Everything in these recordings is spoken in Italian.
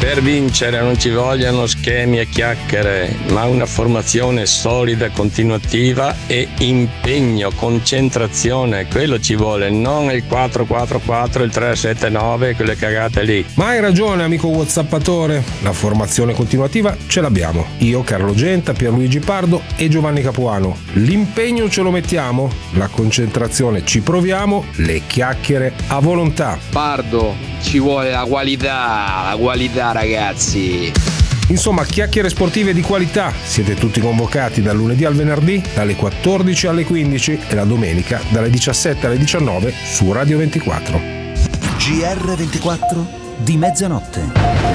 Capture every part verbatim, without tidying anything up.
Per vincere non ci vogliono schemi e chiacchiere, ma una formazione solida, continuativa e impegno, concentrazione. Quello ci vuole, non il quattro quattro quattro, il tre sette nove, quelle cagate lì. Ma hai ragione, amico whatsappatore. La formazione continuativa ce l'abbiamo. Io, Carlo Genta, Pierluigi Pardo e Giovanni Capuano. L'impegno ce lo mettiamo, la concentrazione ci proviamo, le chiacchiere a volontà. Pardo, ci vuole la qualità, la qualità ragazzi. Insomma, chiacchiere sportive di qualità. Siete tutti convocati dal lunedì al venerdì, dalle quattordici alle quindici e la domenica dalle diciassette alle diciannove su Radio ventiquattro. G R ventiquattro di mezzanotte.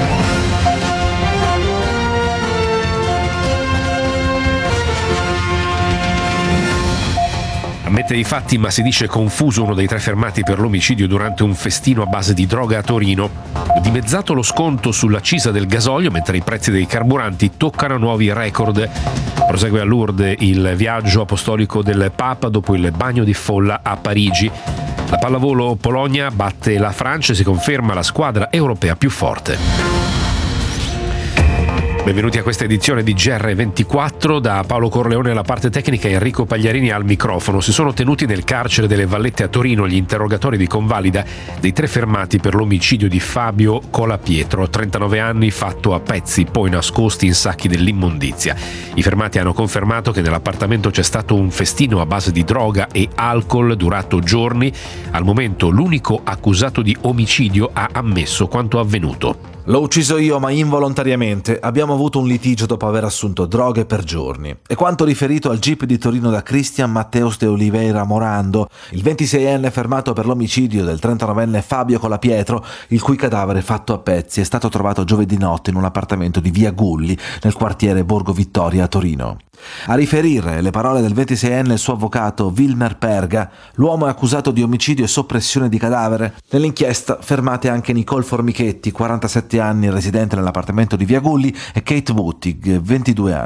Ammette i fatti, ma si dice confuso uno dei tre fermati per l'omicidio durante un festino a base di droga a Torino. Dimezzato lo sconto sull'accisa del gasolio, mentre i prezzi dei carburanti toccano nuovi record. Prosegue a Lourdes il viaggio apostolico del Papa dopo il bagno di folla a Parigi. La pallavolo Polonia batte la Francia e si conferma la squadra europea più forte. Benvenuti a questa edizione di G R ventiquattro, da Paolo Corleone alla parte tecnica e Enrico Pagliarini al microfono. Si sono tenuti nel carcere delle Vallette a Torino gli interrogatori di convalida dei tre fermati per l'omicidio di Fabio Colapietro, trentanove anni, fatto a pezzi, poi nascosti in sacchi dell'immondizia. I fermati hanno confermato che nell'appartamento c'è stato un festino a base di droga e alcol durato giorni. Al momento l'unico accusato di omicidio ha ammesso quanto avvenuto. L'ho ucciso io, ma involontariamente. Abbiamo avuto un litigio dopo aver assunto droghe per giorni. E quanto riferito al G I P di Torino da Cristian Mateus de Oliveira Morando, il ventiseienne fermato per l'omicidio del trentanovenne Fabio Colapietro, il cui cadavere fatto a pezzi è stato trovato giovedì notte in un appartamento di via Gulli, nel quartiere Borgo Vittoria a Torino. A riferire le parole del ventiseienne il suo avvocato Wilmer Perga, l'uomo è accusato di omicidio e soppressione di cadavere. Nell'inchiesta fermate anche Nicole Formichetti, quarantasette anni, residente nell'appartamento di via Gulli, e Kate Wuttig, ventidue anni.